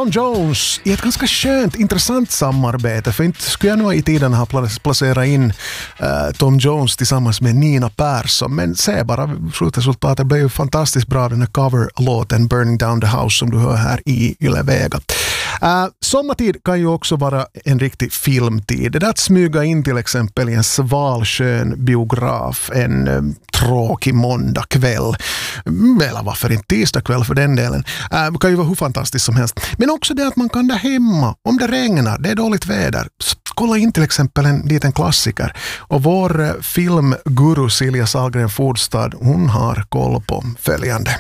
Tom Jones i ett ganska skönt, intressant samarbete. För inte skulle jag nog i tiden ha placerat in Tom Jones tillsammans med Nina Persson. Men se bara, slutresultatet blev ju fantastiskt bra, den här coverlåten Burning Down the House som du hör här i Yle Vega. Sommartid kan ju också vara en riktig filmtid. Det där att smyga in till exempel i en svalskön biograf en tråkig måndagkväll, eller varför inte tisdagkväll för den delen, kan ju vara hur fantastiskt som helst. Men också det att man kan där hemma, om det regnar, det är dåligt väder, kolla in till exempel en liten klassiker. Och vår filmguru Silja Sahlgren Fordstad, hon har koll på följande.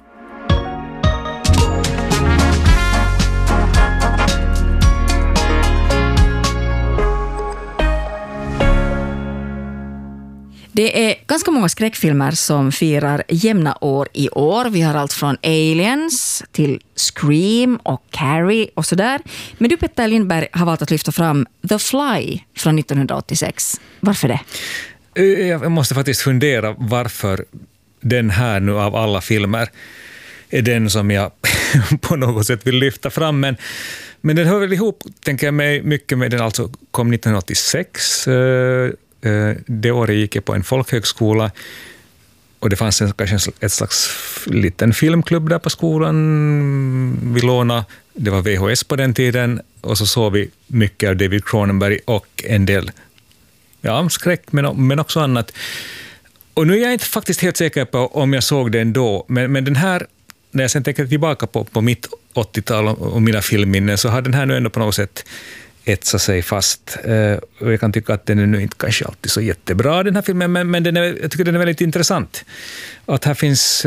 Det är ganska många skräckfilmer som firar jämna år i år. Vi har allt från Aliens till Scream och Carrie och sådär. Men du, Petter Lindberg, har valt att lyfta fram The Fly från 1986. Varför det? Jag måste faktiskt fundera varför den här nu av alla filmer är den som jag på något sätt vill lyfta fram. Men den hör väl ihop, tänker jag mig, mycket med den alltså kom 1986. Det året gick jag på en folkhögskola och det fanns kanske ett slags liten filmklubb där på skolan. Vi lånade, det var VHS på den tiden, och så såg vi mycket av David Cronenberg och en del skräck men också annat. Och nu är jag inte faktiskt helt säker på om jag såg den då, men den här, när jag sen tänker tillbaka på mitt 80-tal och mina filmminnen, så har den här nu ändå på något sätt etsa sig fast. Och jag kan tycka att den är nu inte kanske alltid så jättebra, den här filmen, men jag tycker den är väldigt intressant. Att här finns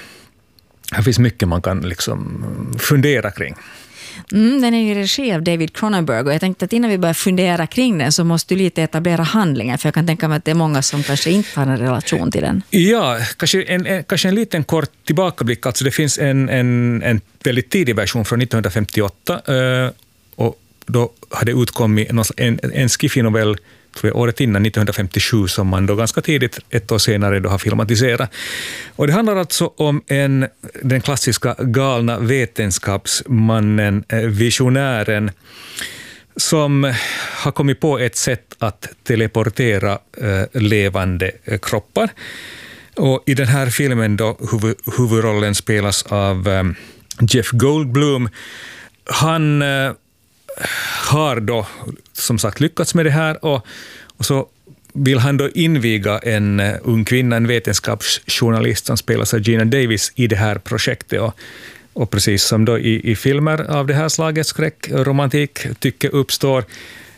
mycket man kan liksom fundera kring. Den är ju regi av David Cronenberg, och jag tänkte att innan vi börjar fundera kring den så måste du lite etablera handlingen, för jag kan tänka mig att det är många som kanske inte har en relation till den. Ja, kanske en liten kort tillbakablick. Alltså det finns en väldigt tidig version från 1958 och då hade utkommit en skiffy-novell, tror jag, året innan, 1957, som man då ganska tidigt, ett år senare, då har filmatiserat. Och det handlar alltså om den klassiska galna vetenskapsmannen, visionären, som har kommit på ett sätt att teleportera levande kroppar. Och i den här filmen då huvudrollen spelas av Jeff Goldblum. Han har då som sagt lyckats med det här, och så vill han då inviga en ung kvinna, en vetenskapsjournalist som spelas av Gina Davis, i det här projektet. Och precis som då i filmer av det här slaget, skräck, romantik, tycke uppstår.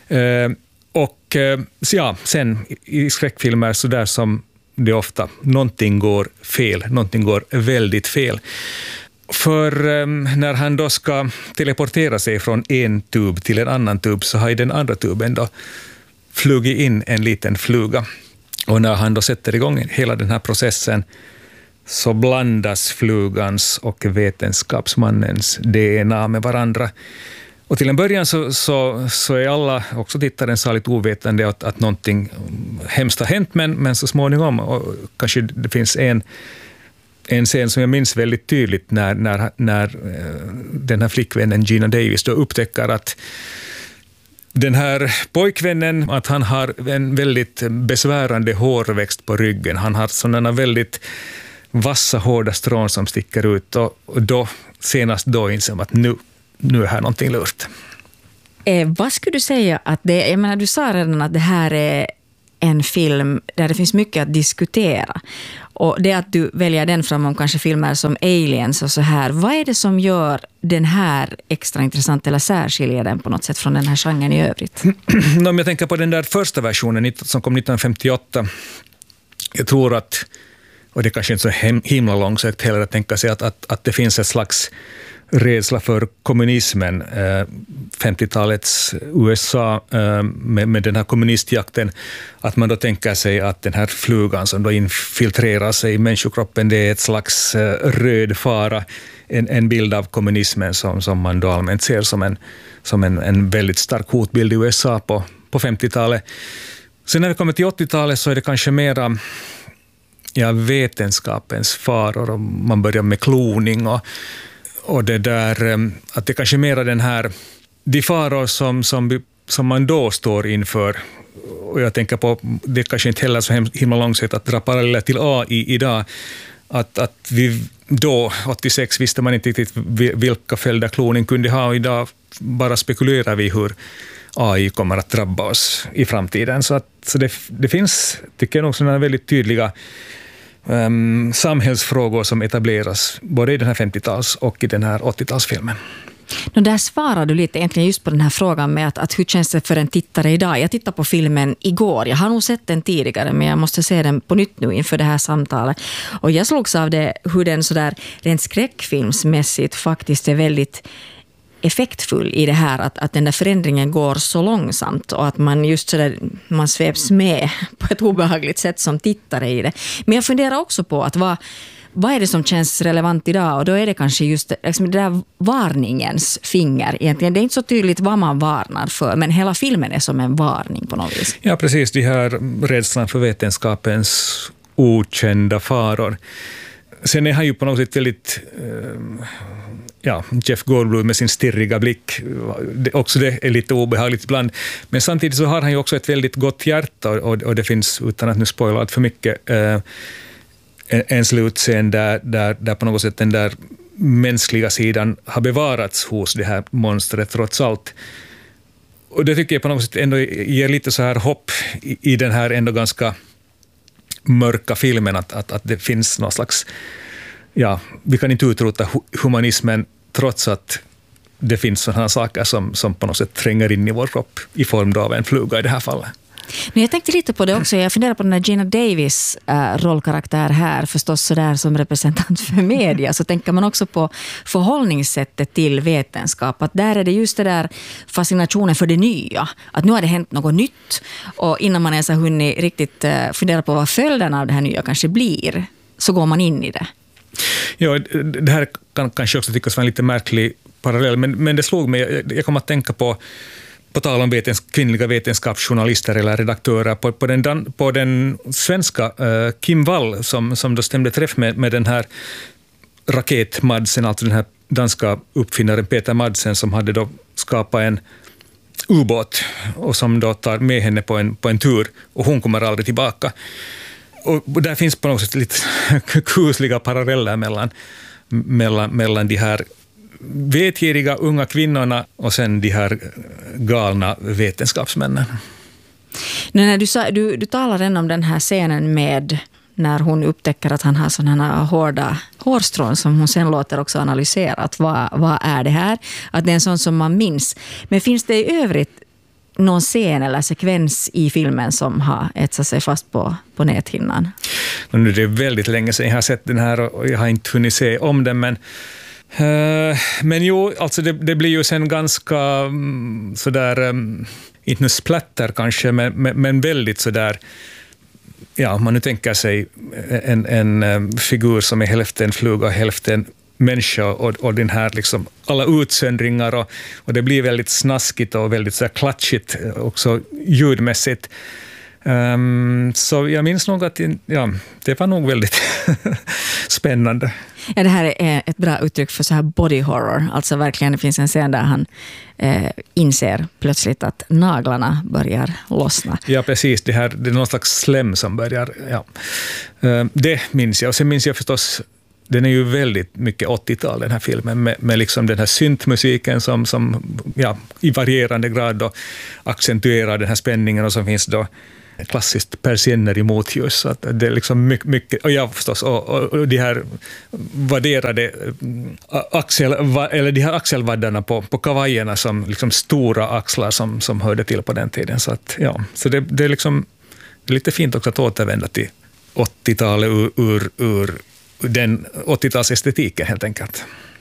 Sen i skräckfilmer så där som det ofta, någonting går fel, någonting går väldigt fel. För när han då ska teleportera sig från en tub till en annan tub, så har i den andra tuben då flugit in en liten fluga. Och när han då sätter igång hela den här processen, så blandas flugans och vetenskapsmannens DNA med varandra. Och till en början så är alla, också tittaren, saligt ovetande att någonting hemskt har hänt, men så småningom, och kanske det finns en scen som jag minns väldigt tydligt när den här flickvännen Gina Davis då upptäcker att den här pojkvännen, att han har en väldigt besvärande hårväxt på ryggen. Han har sådana väldigt vassa, hårda strån som sticker ut, och då senast då inser att nu är här någonting lurt. Vad skulle du säga att det är? Jag menar, du sa redan att det här är en film där det finns mycket att diskutera. Och det att du väljer den framom kanske filmer som Aliens och så här. Vad är det som gör den här extra intressant eller särskiljer den på något sätt från den här genren i övrigt? Om jag tänker på den där första versionen som kom 1958. Jag tror att, och det är kanske inte så himla långsökt heller att tänka sig att det finns ett slags rädsla för kommunismen, 50-talets USA med den här kommunistjakten, att man då tänker sig att den här flugan som då infiltrerar sig i människokroppen, det är ett slags röd fara, en bild av kommunismen som man då allmänt ser som en väldigt stark hotbild i USA på 50-talet. Sen när vi kommer till 80-talet så är det kanske mera vetenskapens faror, och man börjar med kloning Och det där, att det kanske mera den här, de faror som man då står inför, och jag tänker på, det kanske inte heller så himla långsiktigt att dra paralleller till AI idag, att vi då, 86, visste man inte riktigt vilka följder kloning kunde ha, och idag bara spekulerar vi hur AI kommer att drabba oss i framtiden. Så det finns, tycker jag nog, sådana väldigt tydliga samhällsfrågor som etableras både i den här 50-tals och i den här 80-talsfilmen. Där svarar du lite egentligen just på den här frågan med att hur känns det för en tittare idag? Jag tittade på filmen igår. Jag har nog sett den tidigare, men jag måste se den på nytt nu inför det här samtalet. Och jag slogs av det, hur den sådär rent skräckfilmsmässigt faktiskt är väldigt effektfull i det här, att den där förändringen går så långsamt och att man just sådär, man sveps med på ett obehagligt sätt som tittare i det. Men jag funderar också på att vad är det som känns relevant idag, och då är det kanske just liksom det där varningens finger egentligen. Det är inte så tydligt vad man varnar för, men hela filmen är som en varning på något vis. Ja, precis. De här rädslan för vetenskapens okända faror. Sen är han ju på något sätt väldigt Jeff Goldblum med sin stirriga blick. Också det är lite obehagligt ibland. Men samtidigt så har han ju också ett väldigt gott hjärta, och det finns, utan att nu spoila allt för mycket, en slutscen där på något sätt den där mänskliga sidan har bevarats hos det här monstret trots allt. Och det tycker jag på något sätt ändå ger lite så här hopp i den här ändå ganska mörka filmen, att det finns någon slags, vi kan inte utrota humanismen trots att det finns sådana saker som på något sätt tränger in i vår kropp i form av en fluga i det här fallet. Men jag tänkte lite på det också. Jag funderar på den här Gina Davis rollkaraktär här, förstås sådär som representant för media. Så tänker man också på förhållningssättet till vetenskap. Att där är det just det där fascinationen för det nya. Att nu har det hänt något nytt. Och innan man ens har hunnit riktigt fundera på vad följderna av det här nya kanske blir, så går man in i det. Ja, det här kan kanske också tyckas vara en lite märklig parallell. Men det slog mig, jag kommer att tänka på tal om kvinnliga vetenskapsjournalister eller redaktörer, på den svenska Kim Wall som då stämde träff med den här raketmadsen, alltså den här danska uppfinnaren Peter Madsen, som hade då skapat en ubåt och som då tar med henne på en tur, och hon kommer aldrig tillbaka. Och där finns på något sätt lite kusliga paralleller mellan de här vetgiriga unga kvinnorna och sen de här galna vetenskapsmännen. När du talar redan om den här scenen med när hon upptäcker att han har sådana hårda hårstrån som hon sen låter också analysera, att vad är det här? Att det är en sån som man minns. Men finns det i övrigt någon scen eller sekvens i filmen som har etsat sig fast på näthinnan? Nu är det väldigt länge sedan jag har sett den här och jag har inte hunnit se om den, men jo, alltså det blir ju sen ganska sådär, inte nu splatter kanske, men väldigt sådär, om man nu tänker sig en figur som är hälften fluga, hälften människa, och den här liksom alla utsöndringar, och det blir väldigt snaskigt och väldigt så klatschigt också ljudmässigt. Så jag minns nog att det var nog väldigt spännande. Ja, det här är ett bra uttryck för så här body horror. Alltså verkligen, det finns en scen där han inser plötsligt att naglarna börjar lossna. Ja, precis. Det är någon slags slem som börjar. Ja. Det minns jag. Och sen minns jag förstås, den är ju väldigt mycket 80-tal, den här filmen, med liksom den här syntmusiken som i varierande grad då accentuerar den här spänningen, och som finns då klassiskt persienner i motljus. Så att det är liksom mycket, och förstås, och de här värderade de här axelvaddarna på kavajerna som liksom stora axlar som hörde till på den tiden. Så att så det är liksom lite fint också att återvända till 80-talet ur den 80-talsestetiken helt enkelt.